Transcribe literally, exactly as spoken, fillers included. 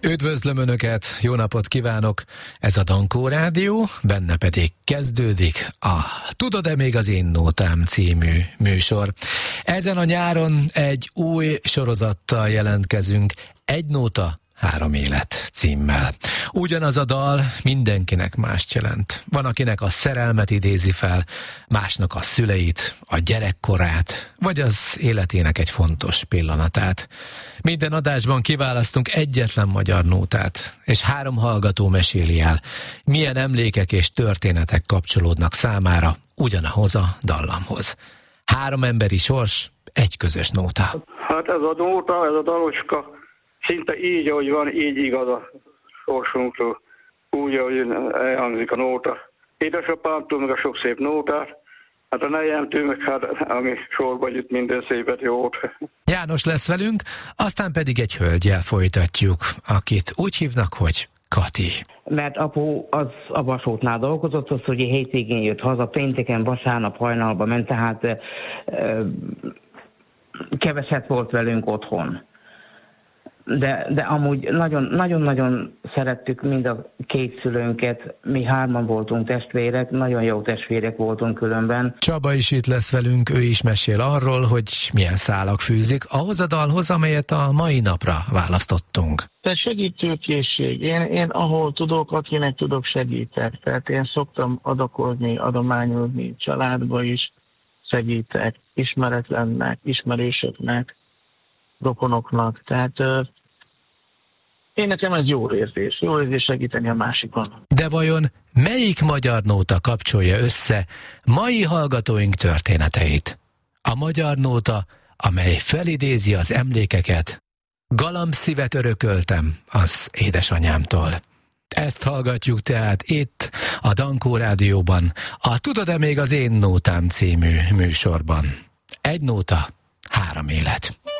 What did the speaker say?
Üdvözlöm Önöket, jó napot kívánok! Ez a Dankó Rádió, benne pedig kezdődik a Tudod-e még az én nótám című műsor. Ezen a nyáron egy új sorozattal jelentkezünk, Egy nóta, három élet címmel. Ugyanaz a dal mindenkinek mást jelent. Van, akinek a szerelmet idézi fel, másnak a szüleit, a gyerekkorát, vagy az életének egy fontos pillanatát. Minden adásban kiválasztunk egyetlen magyar nótát, és három hallgató meséli el, milyen emlékek és történetek kapcsolódnak számára ugyanahoz a dallamhoz. Három emberi sors, egy közös nóta. Hát ez a nóta, ez a dalocska, szinte így, ahogy van, így igaz a sorsunkról, úgy, ahogy elhangzik a nóta. Édesapámtól meg a sok szép nótát, hát a nejemtől meg hát, ami sorba jut, minden szépet, jót. János lesz velünk, aztán pedig egy hölgyel folytatjuk, akit úgy hívnak, hogy Kati. Mert apu az a vasútnál dolgozott, az, hogy hétvégén jött haza, pénteken, vasárnap hajnalba ment, tehát e, e, keveset volt velünk otthon. De, de amúgy nagyon-nagyon szerettük mind a két szülőnket, mi hárman voltunk testvérek, nagyon jó testvérek voltunk különben. Csaba is itt lesz velünk, ő is mesél arról, hogy milyen szálak fűzik ahhoz a dalhoz, amelyet a mai napra választottunk. Tehát segítőkészség. Én, én ahol tudok, akinek tudok segítek. Tehát én szoktam adakozni, adományozni, családba is segítek, ismeretlennek, ismerősöknek, rokonoknak. Tehát euh, én nekem ez jó érzés. Jó érzés segíteni a másikon. De vajon melyik magyar nóta kapcsolja össze mai hallgatóink történeteit? A magyar nóta, amely felidézi az emlékeket. Galambszívet örököltem az édesanyámtól. Ezt hallgatjuk tehát itt, a Dankó Rádióban, a Tudod-e még az én nótám című műsorban. Egy nóta, három élet.